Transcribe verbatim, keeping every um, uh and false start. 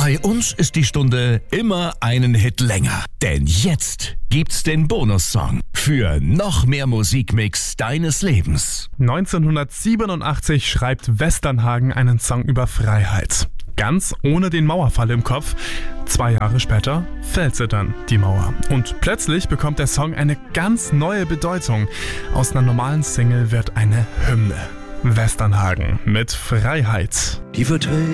Bei uns ist die Stunde immer einen Hit länger. Denn jetzt gibt's den Bonussong für noch mehr Musikmix deines Lebens. neunzehnhundertsiebenundachtzig schreibt Westernhagen einen Song über Freiheit. Ganz ohne den Mauerfall im Kopf. Zwei Jahre später fällt sie dann, die Mauer. Und plötzlich bekommt der Song eine ganz neue Bedeutung. Aus einer normalen Single wird eine Hymne. Westernhagen mit Freiheit. Die Verträge